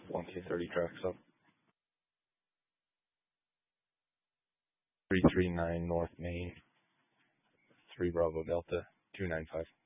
1K30 tracks up. 339 North Main, 3 Bravo Delta, 295.